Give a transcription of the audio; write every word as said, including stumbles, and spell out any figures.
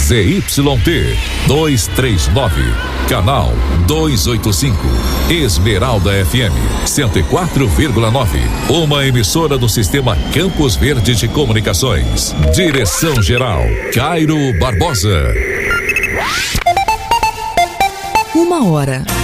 Z Y T duzentos e trinta e nove, canal duzentos e oitenta e cinco, Esmeralda F M cento e quatro vírgula nove, uma emissora do Sistema Campos Verde de Comunicações. Direção geral Cairo Barbosa. Uma hora